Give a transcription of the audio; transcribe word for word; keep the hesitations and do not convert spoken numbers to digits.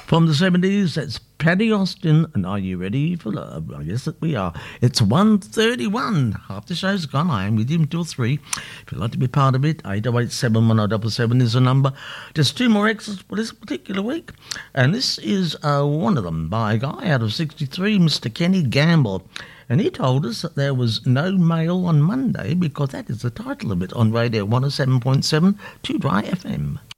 From the seventies, that's Paddy Austin, and Are You Ready for Love? Well, yes, that we are. It's one thirty-one. Half the show's gone. I am with you until three. If you'd like to be part of it, eight oh eight, seven one oh seven seven is the number. Just two more extras for this particular week. And this is uh, one of them by a guy out of sixty-three, Mister Kenny Gamble. And he told us that there was no mail on Monday because that is the title of it on Radio one oh seven point seven, two Dry F M.